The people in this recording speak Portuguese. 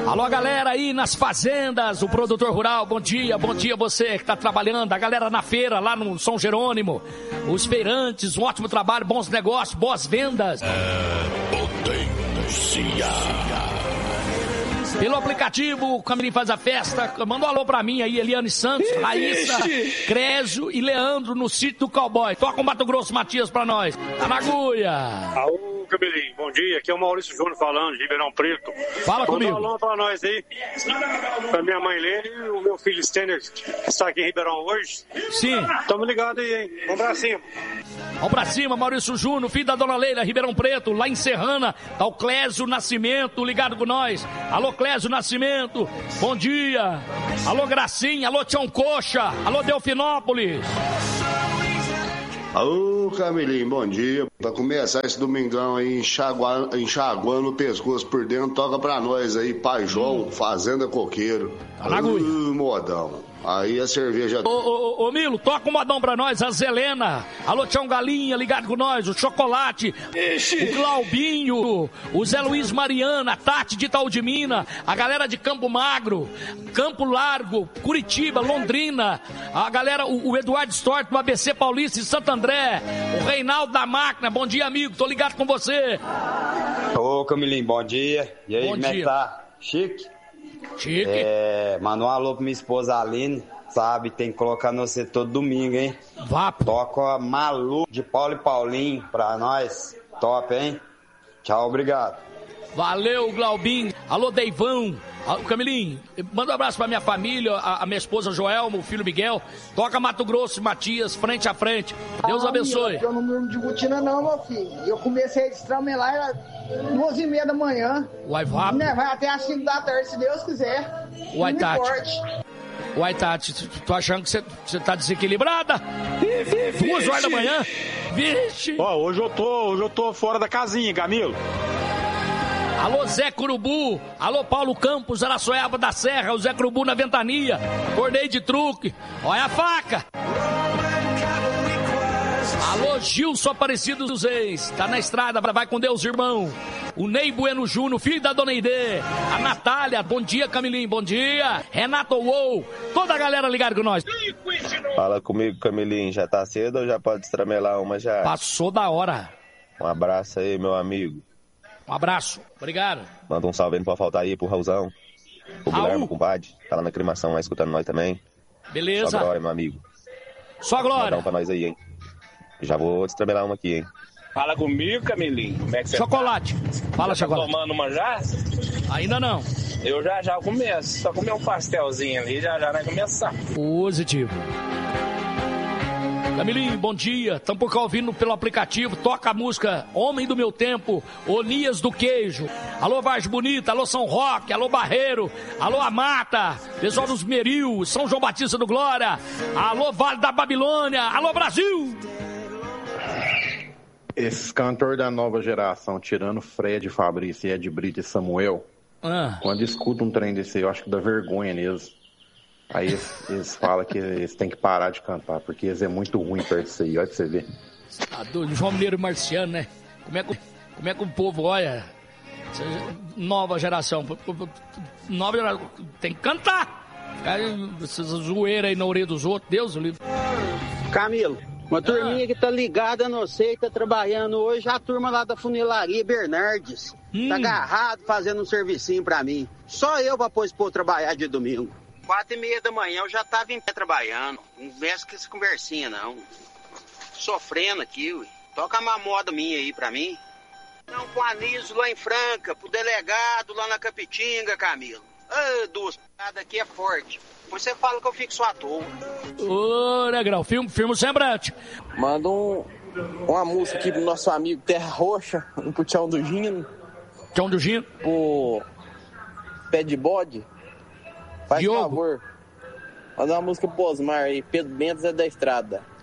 Alô, galera aí nas fazendas, o produtor rural, bom dia você que tá trabalhando, a galera na feira, lá no São Jerônimo, os feirantes, um ótimo trabalho, bons negócios, boas vendas. Pelo aplicativo, o Camilinho faz a festa. Manda um alô pra mim aí, Eliane Santos, Raíssa, Crésio e Leandro no sítio do Cowboy. Toca o Mato Grosso, Matias, pra nós. Tá na agulha. Alô, Camilinho, bom dia. Aqui é o Maurício Júnior falando, de Ribeirão Preto. Fala comigo. Manda um alô pra nós aí. Pra minha mãe Lene e o meu filho Stener, que está aqui em Ribeirão hoje. Sim. Tamo ligado aí, hein? Vamos pra cima. Vamos pra cima, Maurício Júnior, filho da Dona Leila, Ribeirão Preto, lá em Serrana, tá o Clésio Nascimento ligado com nós. Alô, Clésio Nascimento, bom dia. Alô, Gracinha, alô, Tião Coxa, alô, Delfinópolis. Alô, Camilinho, bom dia. Pra começar esse domingão aí, enxaguando o pescoço por dentro, toca pra nós aí, Pai João, Fazenda Coqueiro. Modão. Aí a cerveja... Ô, Milo, toca um modão pra nós, a Zelena. Alô, Tião Galinha, ligado com nós, o Chocolate, o Glaubinho, o Zé Luiz Mariana, a Tati de Itaú de Minas, a galera de Campo Magro, Campo Largo, Curitiba, Londrina, a galera, o Eduardo Stort, do ABC Paulista e Santo André, o Reinaldo da Máquina, bom dia, amigo, tô ligado com você. Ô, Camilinho, bom dia. E aí, como é que tá? Chique? Manda um alô pra minha esposa Aline, sabe? Tem que colocar no você todo domingo, hein? Vapo. Toca Malu de Paulo e Paulinho pra nós. Top, hein? Tchau, obrigado. Valeu, Glaubinho. Alô, Deivão. Camilinho, manda um abraço pra minha família, a minha esposa Joelma, o filho Miguel. Toca Mato Grosso, Matias, frente a frente. Deus abençoe. Eu não durmo de rotina não, meu filho. Eu comecei a destramelar às 2h30 da manhã. Uai, vapo. Vai até às 5 da tarde, se Deus quiser. Uai, Tati, tô achando que você tá desequilibrada? 2h da manhã? Vixe. Ó, hoje eu tô fora da casinha, Camilo. Alô, Zé Curubu. Alô, Paulo Campos, Araçoiaba da Serra. O Zé Curubu na Ventania. Cordeio de truque. Olha a faca. Alô, Gilson Aparecido dos Reis. Tá na estrada, vai com Deus, irmão. O Ney Bueno Júnior, filho da Dona Ide. A Natália, bom dia, Camilinho, bom dia. Renato Uou. Toda a galera ligada com nós. Fala comigo, Camilinho. Já tá cedo ou já pode estramelar uma já? Passou da hora. Um abraço aí, meu amigo. Um abraço, obrigado. Manda um salve aí, não pode faltar aí pro Raulzão. O Guilherme, compadre, tá lá na aclimação, lá escutando nós também. Beleza. Só glória, meu amigo. Só glória. Manda um pra nós aí, hein. Já vou destramelar uma aqui, hein. Fala comigo, Camilinho. Como é que você Chocolate. Tá? Fala, já Chocolate. Tá tomando uma já? Ainda não. Eu já começo. Só comer um pastelzinho ali, já vai começar. Positivo. Camilinho, bom dia. Estamos por cá ouvindo pelo aplicativo. Toca a música Homem do Meu Tempo, Onias do Queijo. Alô, Vargem Bonita. Alô, São Roque. Alô, Barreiro. Alô, Amata. Pessoal dos Meril. São João Batista do Glória. Alô, Vale da Babilônia. Alô, Brasil. Esses cantores da nova geração, tirando Fred, Fabrício, Ed Brito e Samuel, quando escutam um trem desse aí, eu acho que dá vergonha neles. Aí eles falam que eles têm que parar de cantar, porque eles é muito ruim perto disso aí, olha pra você ver. Tá doido, João Mineiro e Marciano, né? Como é que o povo olha? Nova geração. Nova geração. Tem que cantar. Essa zoeira aí na orelha dos outros, Deus o livre. Camilo, uma turminha que tá ligada no sei, tá trabalhando hoje, a turma lá da funilaria Bernardes. Tá agarrado fazendo um servicinho pra mim. Só eu pra pôr trabalhar de domingo. 4h30 da manhã eu já tava em pé trabalhando. Não veste com essa conversinha, não. Sofrendo aqui, ué. Toca uma moda minha aí pra mim. Não, com anísio lá em Franca, pro delegado lá na Capitinga, Camilo. Duas paradas aqui é forte. Depois você fala que eu fico só à toa. Ô, Negrão, firme o semblante. Manda uma música aqui pro nosso amigo Terra Roxa, pro Tchão do Gino. Tchão do Gino? Pro Pé de Bode. Faz favor. Manda uma música pro Osmar aí, Pedro Bento é da Estrada.